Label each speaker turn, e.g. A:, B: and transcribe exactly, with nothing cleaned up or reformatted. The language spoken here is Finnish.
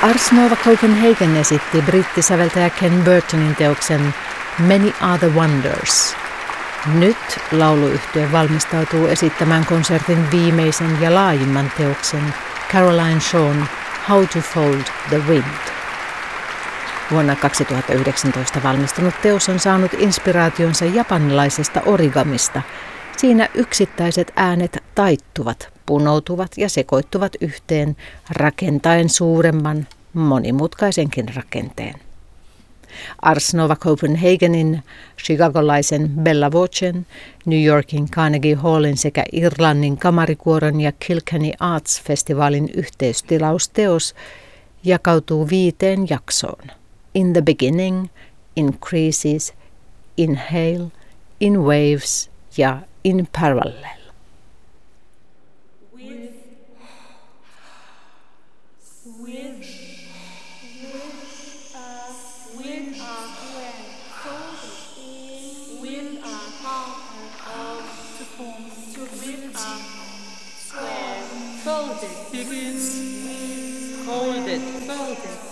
A: Ars Nova Copenhagen esitti brittisäveltäjä Ken Burtonin teoksen Many Are the Wonders. Nyt lauluyhtye valmistautuu esittämään konsertin viimeisen ja laajimman teoksen Caroline Shawn How to Fold the Wind. Vuonna kaksituhattayhdeksäntoista valmistunut teos on saanut inspiraationsa japanilaisesta origamista. Siinä yksittäiset äänet taittuvat, punoutuvat ja sekoittuvat yhteen rakentaen suuremman, monimutkaisenkin rakenteen. Ars Nova Copenhagenin, chicagolaisen Bella Vocen, New Yorkin Carnegie Hallin sekä Irlannin kamarikuoron ja Kilkenny Arts-festivaalin yhteistilausteos jakautuu viiteen jaksoon. In the beginning, increases, inhale, in waves ja in parallel.
B: With, with, with a, with a, with a heart to form, to with a square, folded, begin, folded, folded.